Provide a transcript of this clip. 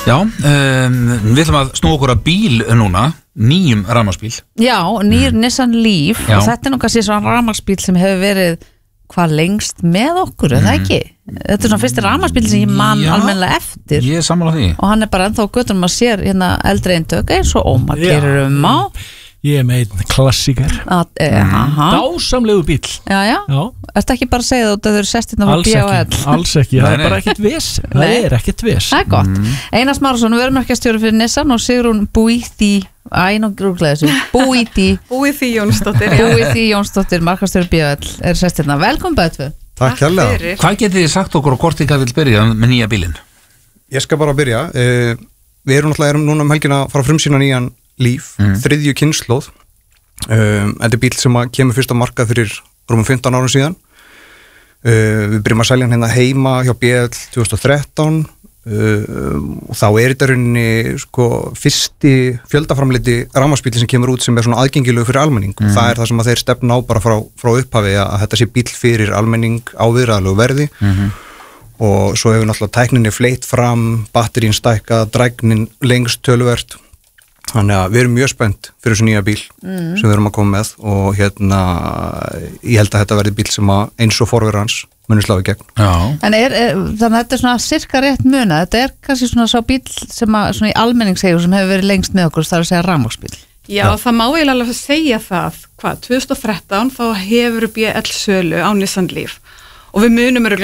Já, við ætlum að snúa okkur að bíl núna, nýjum rafmagnsbíl. Já, nýr Nissan Leaf og þetta nú kannski svona rafmagnsbíl sem hefur verið hvað lengst með okkur, er það ekki? Þetta svona fyrsti rafmagnsbíl sem ég man almennilega eftir. Ég er sammála því. Og hann bara ennþá á götunum að sér hérna eldri eintök eins og Ómar gerir á. Ég er með einn klassíker. Dásamlegu bíl. Já. Ertu ekki bara að segja það út að þau eru sest hérna á BHL? Alls ekki, það er bara ekkert ves. Það er ekkert ves. Það er gott. Einar Smárason, vörumerkjastjóri fyrir Nissan og Sigrún Búíþí Jónsdóttir, markastjóri BHL er sest hérna. Velkomin bæði. Takk hérlega. Hvað getið þið sagt okkur og hvort þið vil byrja með nýja bílinn? Ég skal bara byrja. Við erum núna helgina að fara frumsýna nýjan Leaf, þriðju kynslóð. Þetta er bíl sem kemur fyrst á markað fyrir rúmum 15 árum síðan. Við byrjum að selja hann hérna heima hjá BL 2013 og þá er þetta rauninni fyrsti fjöldaframleiti rafmagnsbíl sem kemur út sem er svona aðgengilegu fyrir almenning. Það er það sem að þeir stefna á bara frá upphafi að þetta sé bíl fyrir almenning á viðræðalegu verði. Og svo hefur náttúrulega tækninni fleytt fram, batterín stækkað, drægnin lengst töluvert. Þannig að við erum mjög spennt fyrir þessu nýja bíl sem við erum að koma með og hérna ég held að þetta verði bíl sem eins og forverar hans muni slá í gegn. En þannig að þetta er svona sirka rétt muna, þetta er kannski svona sá bíl sem svona í almenningssegur sem hefur verið lengst með okkur, það er að segja rafmagnsbíl. Já, það má eiginlega alveg segja það, 2013 þá hefur BL sölu á Nissan Leaf og við munum